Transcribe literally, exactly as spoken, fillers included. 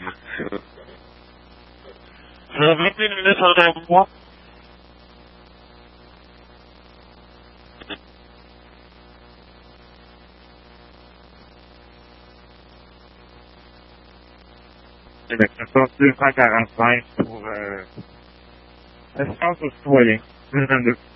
Je vais inviter le message avec moi. Québec, deux cent quarante-cinq pour euh, espace aux citoyens. deux vingt-deux.